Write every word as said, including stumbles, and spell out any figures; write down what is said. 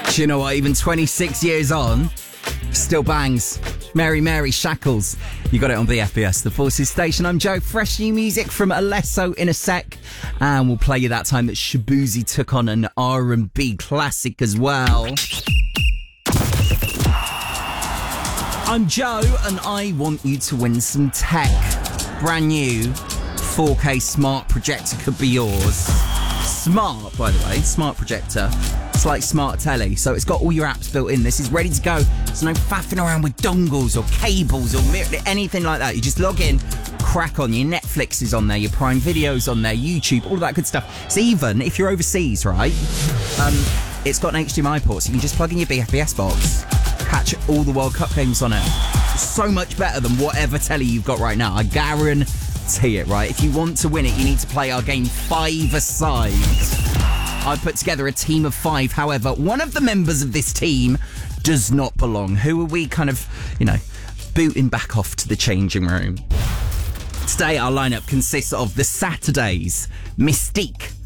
Do you know what? Even twenty-six years on, still bangs. Mary Mary Shackles. You got it on B F B S, the Forces Station. I'm Joe. Fresh new music from Alesso in a sec. And we'll play you that time that Shaboozey took on an R and B classic as well. I'm Joe, and I want you to win some tech. Brand new four K smart projector could be yours. Smart, by the way, smart projector. It's like smart telly, so it's got all your apps built in. This is ready to go. There's no faffing around with dongles or cables or anything like that. You just log in, crack on. Your Netflix is on there, your Prime Video's on there, YouTube, all of that good stuff. So even if you're overseas, right, um, it's got an H D M I port, so you can just plug in your B F B S box, catch all the World Cup games on it. So much better than whatever telly you've got right now. I guarantee it, right? If you want to win it, you need to play our game five-a-side. I put together a team of five. However, one of the members of this team does not belong. Who are we kind of, you know, booting back off to the changing room? Today, our lineup consists of the Saturdays, Mystique,